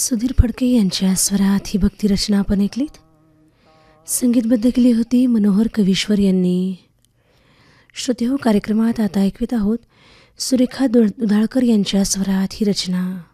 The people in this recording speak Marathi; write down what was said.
सुधीर फडके यांच्या स्वरात ही भक्तिरचना आपण ऐकलीत. संगीतबद्ध केली होती मनोहर कवीश्वर यांनी. श्रोते हो, कार्यक्रमात आता ऐकवीत आहोत सुरेखा दुधाळकर यांच्या स्वरात ही रचना.